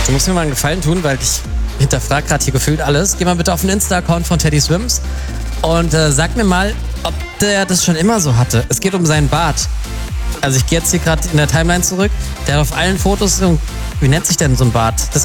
Du musst mir mal einen Gefallen tun, weil ich hinterfrage gerade hier gefühlt alles. Geh mal bitte auf den Insta-Account von Teddy Swims und sag mir mal, ob der das schon immer so hatte. Es geht um seinen Bart. Also ich gehe jetzt hier gerade in der Timeline zurück. Der hat auf allen Fotos, wie nennt sich denn so ein Bart? Das